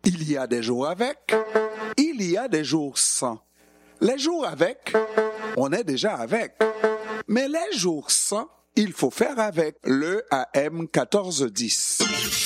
Il y a des jours avec, il y a des jours sans. Les jours avec, on est déjà avec. Mais les jours sans, il faut faire avec le AM 1410.